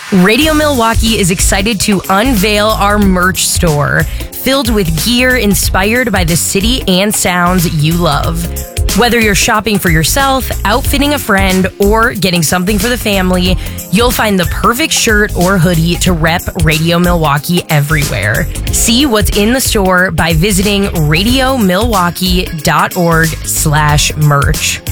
Radio Milwaukee is excited to unveil our merch store, filled with gear inspired by the city and sounds you love. Whether you're shopping for yourself, outfitting a friend, or getting something for the family, you'll find the perfect shirt or hoodie to rep Radio Milwaukee everywhere. See what's in the store by visiting radiomilwaukee.org/merch.